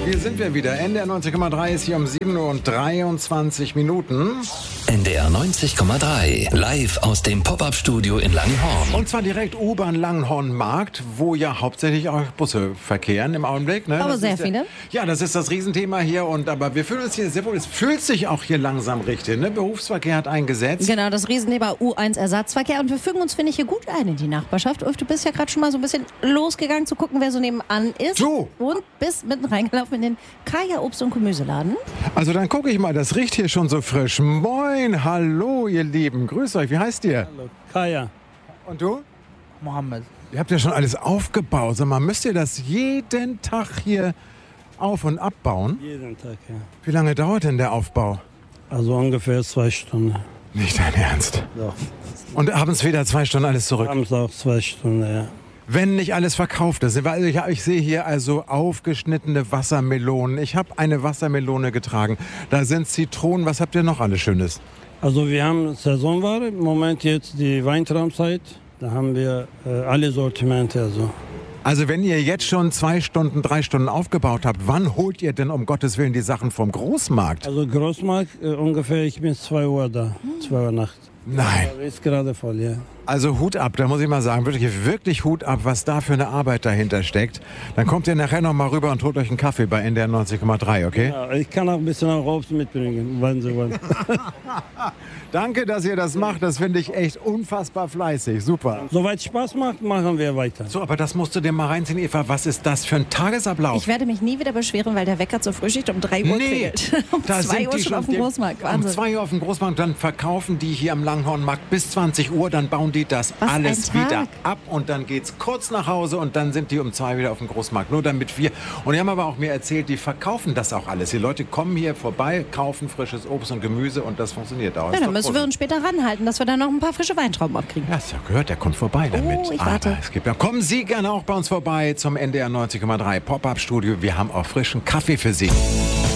Hier sind wir wieder. NDR 90,3 ist hier um 7:23 Uhr. NDR 90,3, live aus dem Pop-Up-Studio in Langenhorn. Und zwar direkt U-Bahn Langenhorn-Markt, wo ja hauptsächlich auch Busse verkehren im Augenblick. Ne? Aber das sehr ist viele. Ja, das ist das Riesenthema hier. Aber wir fühlen uns hier sehr wohl. Es fühlt sich auch hier langsam richtig. Ne? Berufsverkehr hat eingesetzt. Genau, das Riesenthema U1-Ersatzverkehr. Und wir fügen uns, finde ich, hier gut ein in die Nachbarschaft. Ulf, du bist ja gerade schon mal so ein bisschen losgegangen zu gucken, wer so nebenan ist. Du! Und bist mitten reingelaufen in den Kaya Obst- und Gemüseladen. Also dann gucke ich mal, das riecht hier schon so frisch. Moin, hallo ihr Lieben. Grüß euch, wie heißt ihr? Hallo, Kaya. Und du? Mohammed. Ihr habt ja schon alles aufgebaut. Sag mal, müsst ihr das jeden Tag hier auf- und abbauen? Jeden Tag, ja. Wie lange dauert denn der Aufbau? Also ungefähr 2 Stunden. Nicht dein Ernst. Doch. Und abends wieder 2 Stunden alles zurück. Abends auch 2 Stunden, ja. Wenn nicht alles verkauft ist. Also ich sehe hier also aufgeschnittene Wassermelonen. Ich habe eine Wassermelone getragen. Da sind Zitronen. Was habt ihr noch alles Schönes? Also wir haben Saisonware. Im Moment jetzt die Weintraumzeit. Da haben wir alle Sortimente. Also wenn ihr jetzt schon 2 Stunden, 3 Stunden aufgebaut habt, wann holt ihr denn um Gottes Willen die Sachen vom Großmarkt? Also Großmarkt ungefähr, ich bin 2 Uhr da. 2 Uhr Nacht. Nein. Aber ist gerade voll, ja. Also Hut ab, da muss ich mal sagen, wirklich Hut ab, was da für eine Arbeit dahinter steckt. Dann kommt ihr nachher noch mal rüber und holt euch einen Kaffee bei NDR 90,3, okay? Ja, ich kann auch ein bisschen auch Obst mitbringen, wenn Sie wollen. Danke, dass ihr das macht, das finde ich echt unfassbar fleißig, super. Soweit Spaß macht, machen wir weiter. So, aber das musst du dir mal reinziehen, Eva, was ist das für ein Tagesablauf? Ich werde mich nie wieder beschweren, weil der Wecker zur Frühschicht um 3 Uhr klingelt. Um da 2 sind Uhr die schon auf dem Großmarkt. Um Wahnsinn. 2 Uhr auf dem Großmarkt, dann verkaufen die hier am Langhornmarkt bis 20 Uhr, dann bauen die das Was alles ein Tag. wieder ab und dann geht's kurz nach Hause und dann sind die um 2 wieder auf dem Großmarkt. Nur damit wir, und die haben aber auch mir erzählt, die verkaufen das auch alles. Die Leute kommen hier vorbei, kaufen frisches Obst und Gemüse und das funktioniert auch. Ja, dann müssen wir uns später ranhalten, dass wir dann noch ein paar frische Weintrauben abkriegen. Ja, hast ja gehört, der kommt vorbei damit. Oh, ich warte. Aber es gibt ja, kommen Sie gerne auch bei uns vorbei zum NDR 90,3 Pop-Up-Studio. Wir haben auch frischen Kaffee für Sie.